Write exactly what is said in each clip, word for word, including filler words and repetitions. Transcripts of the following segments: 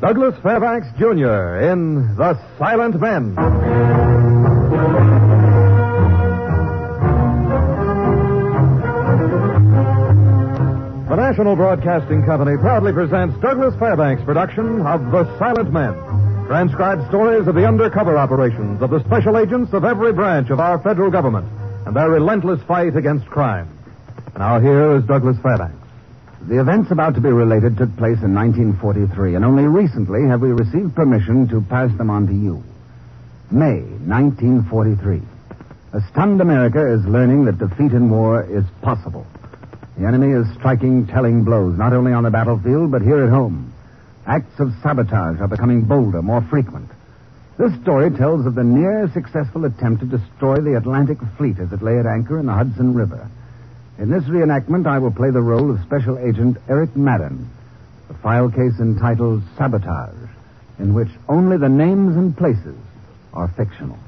Douglas Fairbanks, Junior in The Silent Men. The National Broadcasting Company proudly presents Douglas Fairbanks' production of The Silent Men. Transcribed stories of the undercover operations of the special agents of every branch of our federal government and their relentless fight against crime. Now here is Douglas Fairbanks. The events about to be related took place in nineteen forty-three, and only recently have we received permission to pass them on to you. May nineteen forty-three. A stunned America is learning that defeat in war is possible. The enemy is striking telling blows, not only on the battlefield, but here at home. Acts of sabotage are becoming bolder, more frequent. This story tells of the near-successful attempt to destroy the Atlantic fleet as it lay at anchor in the Hudson River. In this reenactment, I will play the role of Special Agent Eric Madden, the file case entitled Sabotage, in which only the names and places are fictional.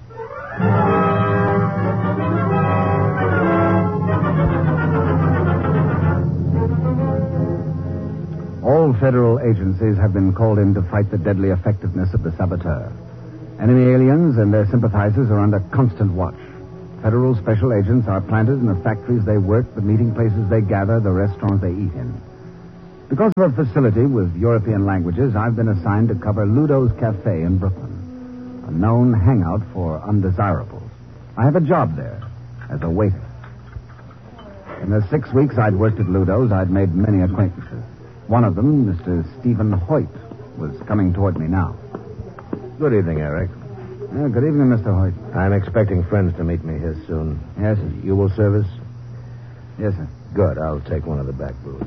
All federal agencies have been called in to fight the deadly effectiveness of the saboteur. Enemy aliens and their sympathizers are under constant watch. Federal special agents are planted in the factories they work, the meeting places they gather, the restaurants they eat in. Because of a facility with European languages, I've been assigned to cover Ludo's Cafe in Brooklyn, a known hangout for undesirables. I have a job there as a waiter. In the six weeks I'd worked at Ludo's, I'd made many acquaintances. One of them, Mister Stephen Hoyt, was coming toward me now. Good evening, Eric. Uh, good evening, Mister Hoyt. I'm expecting friends to meet me here soon. Yes, sir. You will service? Yes, sir. Good. I'll take one of the back booths.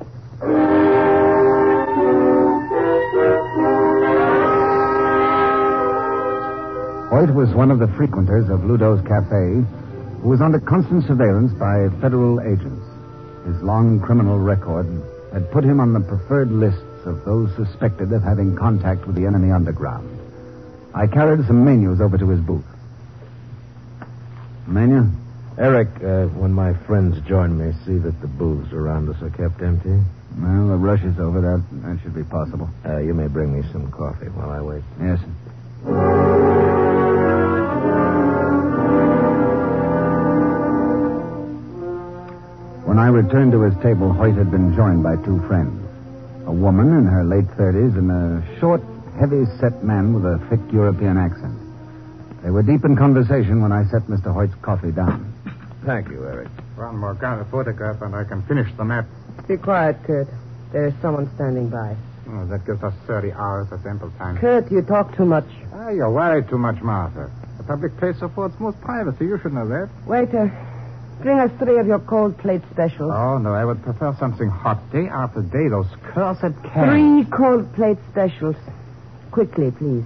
Hoyt was one of the frequenters of Ludo's Cafe who was under constant surveillance by federal agents. His long criminal record had put him on the preferred lists of those suspected of having contact with the enemy underground. I carried some menus over to his booth. Menu? Eric, uh, when my friends join me, see that the booths around us are kept empty. Well, the rush is over. That, that should be possible. Uh, you may bring me some coffee while I wait. Yes, sir. When I returned to his table, Hoyt had been joined by two friends. A woman in her late thirties and a short, heavy-set man with a thick European accent. They were deep in conversation when I set Mister Hoyt's coffee down. Thank you, Eric. One more kind of photograph and I can finish the map. Be quiet, Kurt. There is someone standing by. Oh, that gives us thirty hours of ample time. Kurt, you talk too much. Ah, you worry too much, Martha. A public place affords most privacy. You should know that. Waiter, bring us three of your cold plate specials. Oh, no, I would prefer something hot day after day. Those cursed cans. Three cold plate specials. Quickly, please.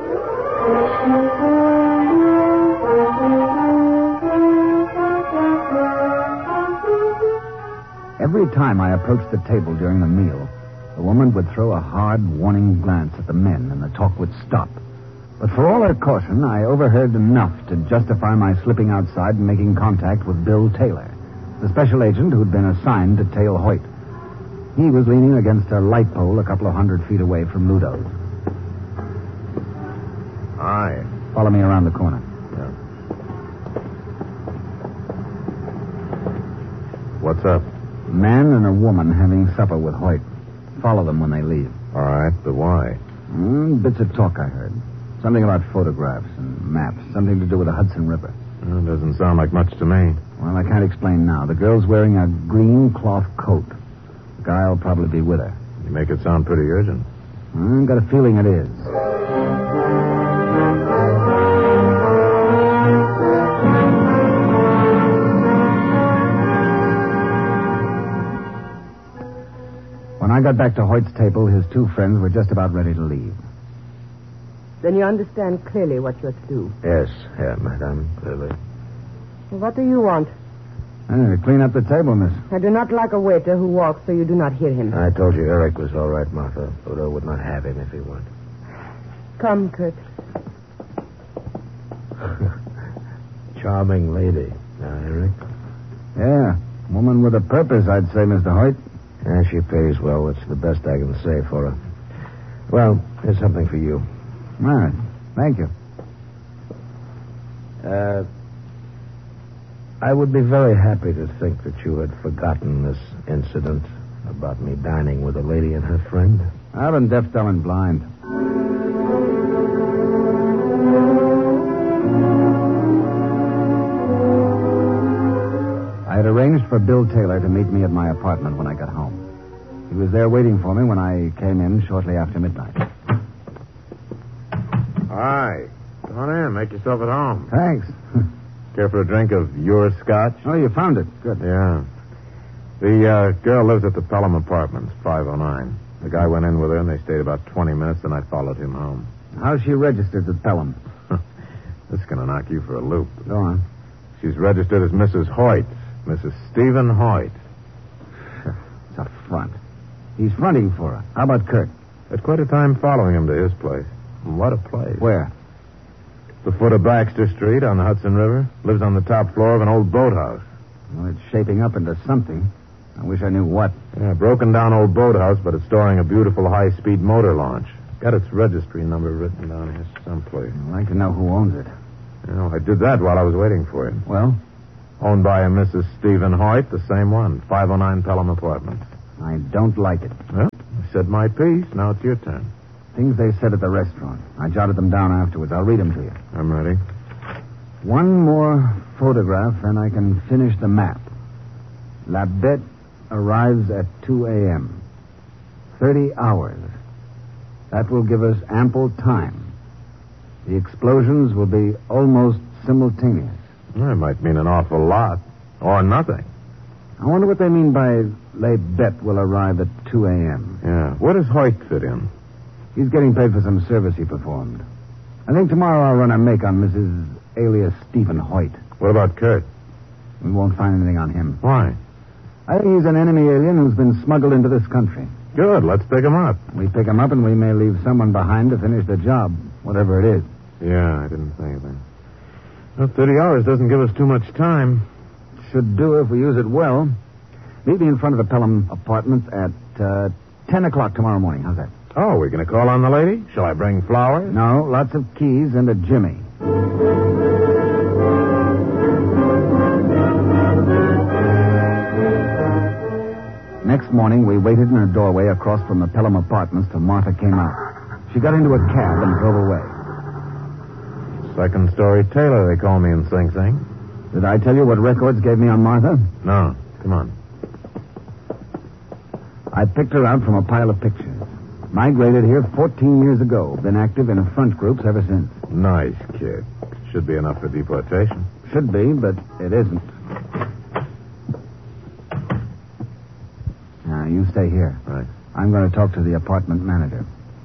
Every time I approached the table during the meal, the woman would throw a hard, warning glance at the men, and the talk would stop. But for all her caution, I overheard enough to justify my slipping outside and making contact with Bill Taylor, the special agent who'd been assigned to tail Hoyt. He was leaning against a light pole a couple of hundred feet away from Ludo's. Hi. Follow me around the corner. Yeah. What's up? A man and a woman having supper with Hoyt. Follow them when they leave. All right, but why? Mm, bits of talk I heard. Something about photographs and maps. Something to do with the Hudson River. Well, doesn't sound like much to me. Well, I can't explain now. The girl's wearing a green cloth coat. The guy will probably be with her. You make it sound pretty urgent. I've got a feeling it is. When I got back to Hoyt's table, his two friends were just about ready to leave. Then you understand clearly what you're to do. Yes, yeah, madame, clearly. What do you want? Uh, clean up the table, miss. I do not like a waiter who walks so you do not hear him. I told you Eric was all right, Martha. Ludo would not have him if he would. Come, Kurt. Charming lady. Now, Eric? Yeah, woman with a purpose, I'd say, Mister Hoyt. Yeah, she pays well. It's the best I can say for her. Well, here's something for you. All right. Thank you. Uh, I would be very happy to think that you had forgotten this incident about me dining with a lady and her friend. I've been deaf, dumb, and blind. I had arranged for Bill Taylor to meet me at my apartment when I got home. He was there waiting for me when I came in shortly after midnight. Hi. Come on in. Make yourself at home. Thanks. Care for a drink of your scotch? Oh, you found it. Good. Yeah. The uh, girl lives at the Pelham Apartments, five oh nine. The guy went in with her, and they stayed about twenty minutes, and I followed him home. How's she registered at Pelham? This is going to knock you for a loop. Go on. She's registered as Missus Hoyt. Missus Stephen Hoyt. It's a front. He's fronting for her. How about Kurt? Had quite a time following him to his place. And what a place. Where? The foot of Baxter Street on the Hudson River. Lives on the top floor of an old boathouse. Well, it's shaping up into something. I wish I knew what. Yeah, broken down old boathouse, but it's storing a beautiful high-speed motor launch. Got its registry number written down here someplace. I'd like to know who owns it. You know, I did that while I was waiting for you. Well? Owned by a Missus Stephen Hoyt, the same one. five oh nine Pelham Apartments. I don't like it. Well, I said my piece. Now it's your turn. Things they said at the restaurant. I jotted them down afterwards. I'll read them to you. I'm ready. One more photograph, and I can finish the map. La Bête arrives at two a.m. Thirty hours. That will give us ample time. The explosions will be almost simultaneous. That might mean an awful lot. Or nothing. I wonder what they mean by La Bête will arrive at two a.m. Yeah. Where does Hoyt fit in? He's getting paid for some service he performed. I think tomorrow I'll run a make on Missus alias Stephen Hoyt. What about Kurt? We won't find anything on him. Why? I think he's an enemy alien who's been smuggled into this country. Good. Let's pick him up. We pick him up and we may leave someone behind to finish the job, whatever it is. Yeah, I didn't think of that. Well, thirty hours doesn't give us too much time. Should do if we use it well. Meet me in front of the Pelham Apartments at uh, ten o'clock tomorrow morning. How's that? Oh, we're going to call on the lady? Shall I bring flowers? No, lots of keys and a jimmy. Next morning, we waited in her doorway across from the Pelham Apartments till Martha came out. She got into a cab and drove away. Second story Taylor, they call me in Sing Sing. Did I tell you what records gave me on Martha? No. Come on. I picked her out from a pile of pictures. Migrated here fourteen years ago. Been active in front groups ever since. Nice kid. Should be enough for deportation. Should be, but it isn't. Now, you stay here. Right. I'm going to talk to the apartment manager.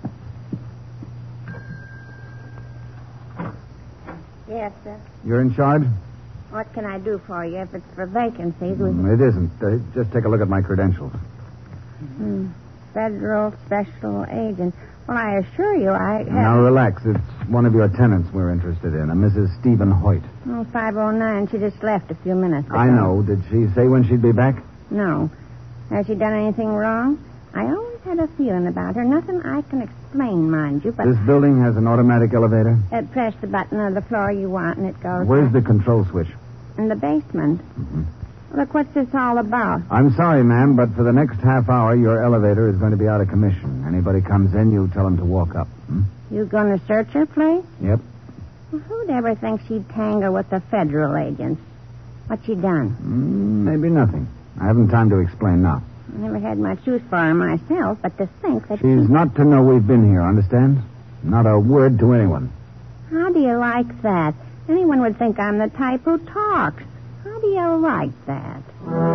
Yes, sir. You're in charge? What can I do for you if it's for vacancies? We... Mm, it isn't. Uh, just take a look at my credentials. Hmm. Federal Special Agent. Well, I assure you, I have... Now, relax. It's one of your tenants we're interested in, a Missus Stephen Hoyt. Oh, five oh nine. She just left a few minutes ago. I know. Did she say when she'd be back? No. Has she done anything wrong? I always had a feeling about her. Nothing I can explain, mind you, but... This building has an automatic elevator? Uh, press the button on the floor you want, and it goes... Where's up. the control switch? In the basement. Mm-hmm. Look, what's this all about? I'm sorry, ma'am, but for the next half hour, your elevator is going to be out of commission. Anybody comes in, you tell them to walk up. Hmm? You going to search her place? Yep. Well, who'd ever think she'd tangle with the federal agents? What's she done? Mm, maybe nothing. I haven't time to explain now. I never had much use for her myself, but to think that She's she... not to know we've been here, understand? Not a word to anyone. How do you like that? Anyone would think I'm the type who talks. How do you like that?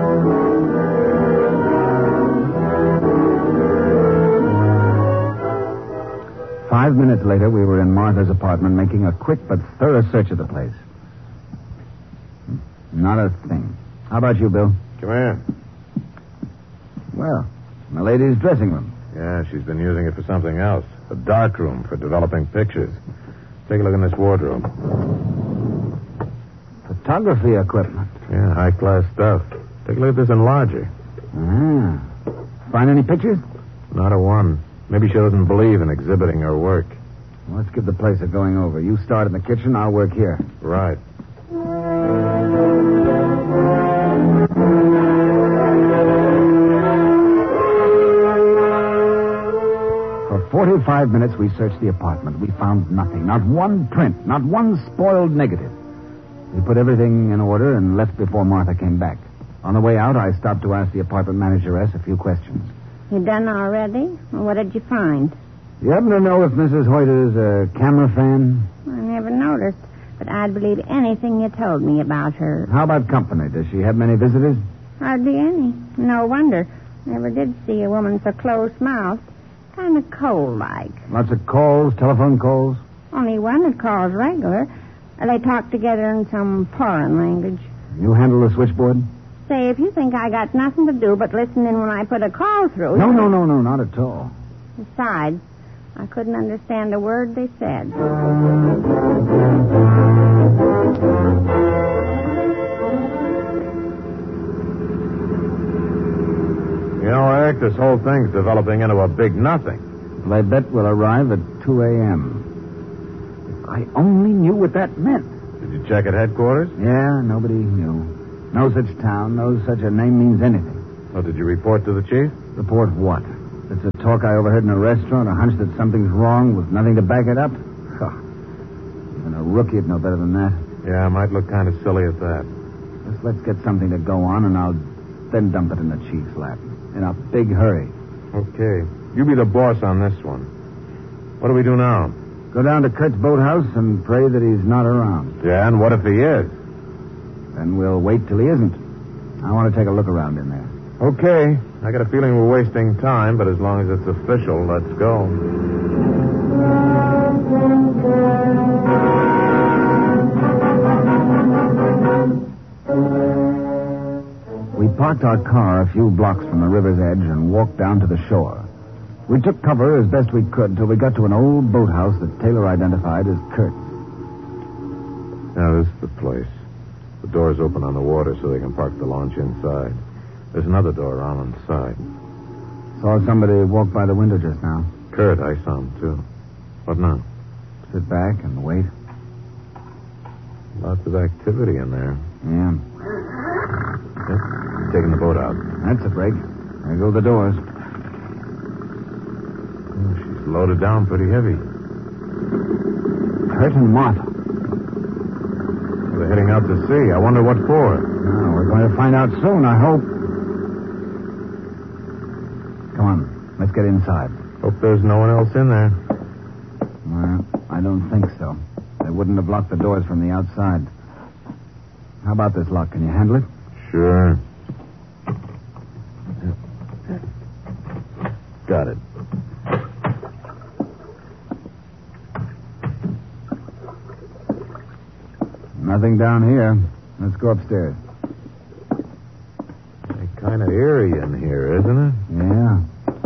Five minutes later, we were in Martha's apartment making a quick but thorough search of the place. Not a thing. How about you, Bill? Come here. Well, the lady's dressing room. Yeah, she's been using it for something else. A dark room for developing pictures. Take a look in this wardrobe. Photography equipment. Yeah, high-class stuff. Take a look at this enlarger. Ah. Find any pictures? Not a one. Maybe she doesn't believe in exhibiting her work. Well, let's give the place a going over. You start in the kitchen, I'll work here. Right. For forty-five minutes, we searched the apartment. We found nothing. Not one print. Not one spoiled negative. We put everything in order and left before Martha came back. On the way out, I stopped to ask the apartment manageress a few questions. You done already? What did you find? You happen to know if Missus Hoyt is a camera fan? I never noticed, but I'd believe anything you told me about her. How about company? Does she have many visitors? Hardly any. No wonder. Never did see a woman so close-mouthed. Kind of cold-like. Lots of calls, telephone calls? Only one that calls regular. They talk together in some foreign language. You handle the switchboard? Say, if you think I got nothing to do but listen in when I put a call through... No, no, no, no, not at all. Besides, I couldn't understand a word they said. You know, Eric, this whole thing's developing into a big nothing. Well, I bet we'll arrive at two a.m. If I only knew what that meant. Did you check at headquarters? Yeah, nobody knew. No such town, no such a name means anything. Well, did you report to the chief? Report what? It's a talk I overheard in a restaurant, a hunch that something's wrong with nothing to back it up? Huh. Even a rookie'd know better than that. Yeah, it might look kind of silly at that. Just let's get something to go on, and I'll then dump it in the chief's lap. In a big hurry. Okay. You be the boss on this one. What do we do now? Go down to Kurt's boathouse and pray that he's not around. Yeah, and what if he is? Then we'll wait till he isn't. I want to take a look around in there. Okay. I got a feeling we're wasting time, but as long as it's official, let's go. We parked our car a few blocks from the river's edge and walked down to the shore. We took cover as best we could till we got to an old boathouse that Taylor identified as Kurt's. Now, this is the place. The door's open on the water so they can park the launch inside. There's another door around on the side. Saw somebody walk by the window just now. Kurt, I saw him, too. What now? Sit back and wait. Lots of activity in there. Yeah. Yep. Taking the boat out. That's a break. There go the doors. Oh, she's loaded down pretty heavy. Kurt and Martha. They're heading out to sea. I wonder what for. Oh, we're going to find out soon, I hope. Come on. Let's get inside. Hope there's no one else in there. Well, I don't think so. They wouldn't have locked the doors from the outside. How about this lock? Can you handle it? Sure. Got it. Nothing down here. Let's go upstairs. Kind of eerie in here, isn't it? Yeah.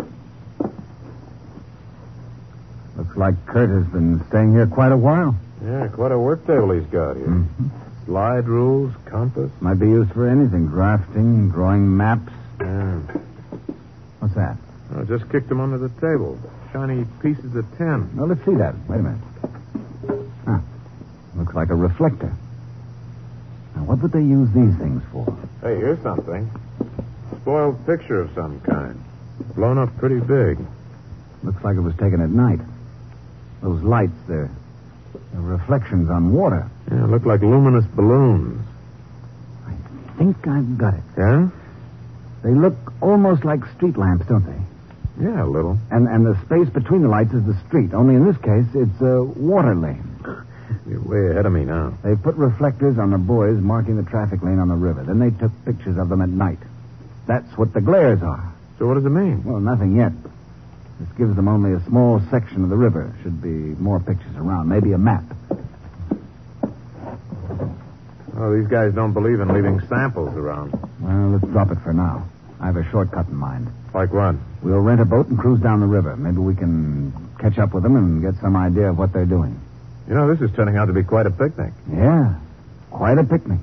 Looks like Kurt has been staying here quite a while. Yeah, quite a work table he's got here. Mm-hmm. Slide rules, compass. Might be used for anything. Drafting, drawing maps. Yeah. What's that? I just kicked them under the table. Shiny pieces of tin. Well, let's see that. Wait a minute. Huh. Looks like a reflector. Now, what would they use these things for? Hey, here's something. Spoiled picture of some kind. Blown up pretty big. Looks like it was taken at night. Those lights, they're, they're reflections on water. Yeah, look like luminous balloons. I think I've got it. Yeah? They look almost like street lamps, don't they? Yeah, a little. And and the space between the lights is the street. Only in this case, it's a water lane. You're way ahead of me now. They put reflectors on the buoys marking the traffic lane on the river. Then they took pictures of them at night. That's what the glares are. So what does it mean? Well, nothing yet. This gives them only a small section of the river. Should be more pictures around. Maybe a map. Oh, these guys don't believe in leaving samples around. Well, let's drop it for now. I have a shortcut in mind. Like what? We'll rent a boat and cruise down the river. Maybe we can catch up with them and get some idea of what they're doing. You know, this is turning out to be quite a picnic. Yeah, quite a picnic.